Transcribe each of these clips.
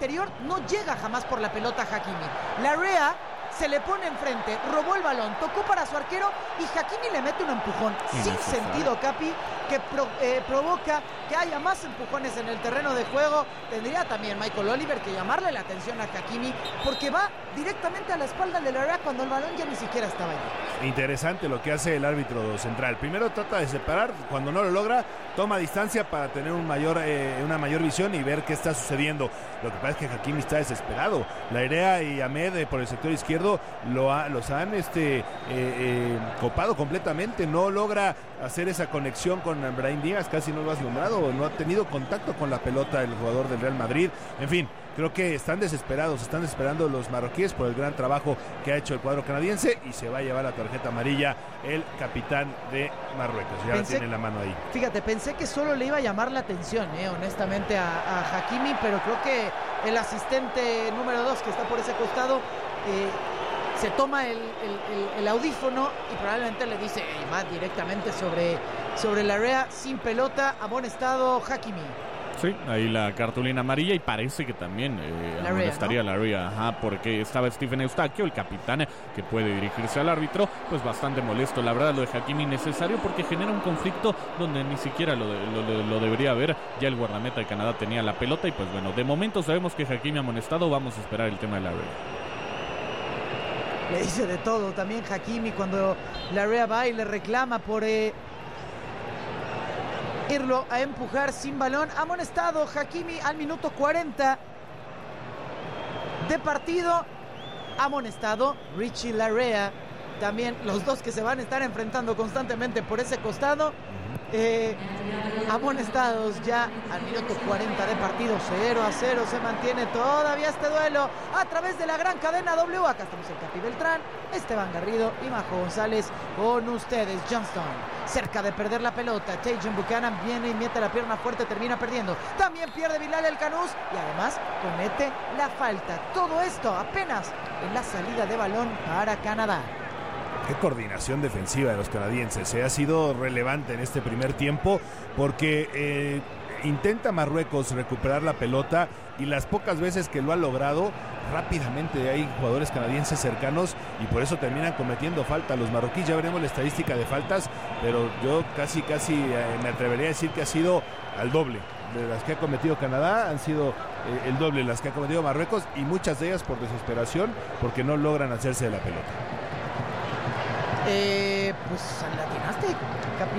anterior no llega jamás por la pelota Hakimi. Larrea se le pone enfrente, robó el balón, tocó para su arquero y Hakimi le mete un empujón sin sentido, Capi, que provoca que haya más empujones en el terreno de juego. Tendría también Michael Oliver que llamarle la atención a Hakimi, porque va directamente a la espalda de Larrea cuando el balón ya ni siquiera estaba ahí. Interesante lo que hace el árbitro central. Primero trata de separar, cuando no lo logra, toma distancia para tener una mayor visión y ver qué está sucediendo. Lo que pasa es que Hakimi está desesperado. Larrea y Ahmed por el sector izquierdo los han copado completamente. No logra hacer esa conexión con Brahim Díaz, casi no lo has nombrado, no ha tenido contacto con la pelota el jugador del Real Madrid. En fin, creo que están desesperados, están esperando los marroquíes por el gran trabajo que ha hecho el cuadro canadiense y se va a llevar la tarjeta amarilla el capitán de Marruecos. Ya la tiene en la mano ahí. Fíjate, pensé que solo le iba a llamar la atención, honestamente, a Hakimi, pero creo que el asistente número 2 que está por ese costado se toma el audífono y probablemente le dice va directamente sobre Larrea, sin pelota, amonestado Hakimi. Sí, ahí la cartulina amarilla y parece que también amonestaría Larrea, porque estaba Stephen Eustaquio, el capitán que puede dirigirse al árbitro, pues bastante molesto. La verdad, lo de Hakimi innecesario porque genera un conflicto donde ni siquiera lo debería haber. Ya el guardameta de Canadá tenía la pelota y pues bueno, de momento sabemos que Hakimi amonestado, vamos a esperar el tema de Larrea. Le dice de todo también Hakimi cuando Larrea va y le reclama por irlo a empujar sin balón. Amonestado Hakimi al minuto 40 de partido. Amonestado Richie Larrea. También los dos que se van a estar enfrentando constantemente por ese costado. Amonestados ya al minuto 40 de partido. 0-0 se mantiene todavía este duelo a través de la gran cadena W. Acá estamos el Capi Beltrán, Esteban Garrido y Majo González con ustedes. Johnston cerca de perder la pelota. Tajon Buchanan viene y mete la pierna fuerte, termina perdiendo. También pierde Bilal El Canous y además comete la falta. Todo esto apenas en la salida de balón para Canadá. Qué coordinación defensiva de los canadienses. Ha sido relevante en este primer tiempo porque intenta Marruecos recuperar la pelota y las pocas veces que lo ha logrado, rápidamente hay jugadores canadienses cercanos y por eso terminan cometiendo falta. Los marroquíes, ya veremos la estadística de faltas, pero yo casi me atrevería a decir que ha sido al doble. De las que ha cometido Canadá han sido el doble las que ha cometido Marruecos y muchas de ellas por desesperación porque no logran hacerse de la pelota. Pues latinaste, Capi.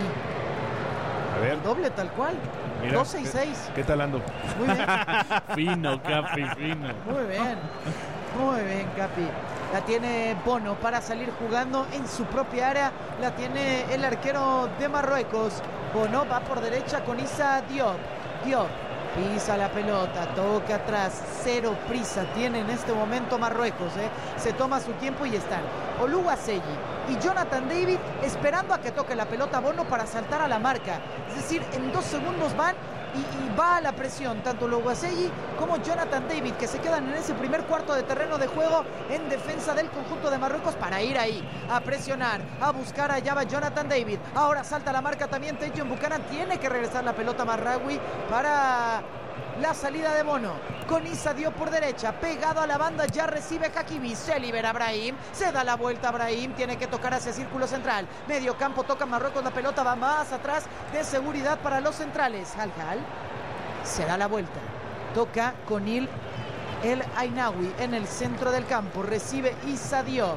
A ver. El doble tal cual. Mira, 12 y 6. ¿Qué tal ando? Muy bien. Fino, Capi, fino. Muy bien, Capi. La tiene Bono para salir jugando en su propia área. La tiene el arquero de Marruecos. Bono va por derecha con Issa Diop. Diop pisa la pelota, toca atrás, cero prisa tiene en este momento Marruecos, se toma su tiempo y están Oluwaseyi y Jonathan David esperando a que toque la pelota Bono para saltar a la marca, es decir, en 2 segundos van y va a la presión tanto Oluwaseyi como Jonathan David, que se quedan en ese primer cuarto de terreno de juego en defensa del conjunto de Marruecos para ir ahí, a presionar, a buscar. Allá va Jonathan David, ahora salta la marca también Tajon Buchanan, tiene que regresar la pelota Marraoui para la salida de Bono, con Issa Diop por derecha, pegado a la banda, ya recibe Hakimi, se libera Brahim, se da la vuelta Brahim, tiene que tocar hacia círculo central, medio campo, toca Marruecos la pelota, va más atrás de seguridad para los centrales. Hal se da la vuelta, toca con El Ainaoui en el centro del campo, recibe Issa Diop,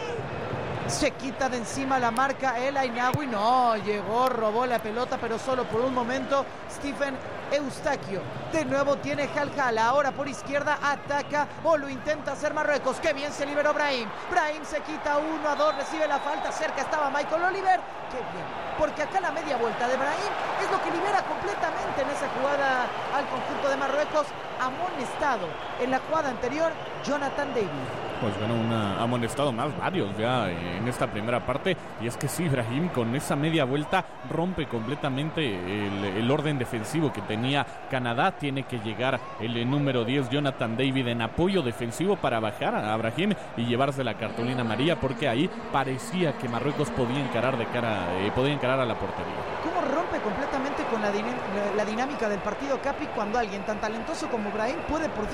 se quita de encima la marca El Ainaoui, no, llegó, robó la pelota pero solo por un momento Stephen Eustaquio, de nuevo tiene Hal, ahora por izquierda ataca o lo intenta hacer Marruecos, que bien se liberó Brahim se quita 1-2, recibe la falta, cerca estaba Michael Oliver, qué bien, porque acá la media vuelta de Brahim es lo que libera completamente en esa jugada al conjunto de Marruecos. Amonestado en la jugada anterior Jonathan David. Pues bueno, amonestado más, varios ya en esta primera parte, y es que sí, Brahim con esa media vuelta rompe completamente el orden defensivo que tenía Canadá. Tiene que llegar el número 10 Jonathan David en apoyo defensivo para bajar a Brahim y llevarse la cartulina amarilla, porque ahí parecía que Marruecos podía encarar a la portería. ¿Cómo rompe completamente con la dinámica del partido, Capi, cuando alguien tan talentoso como Brahim puede por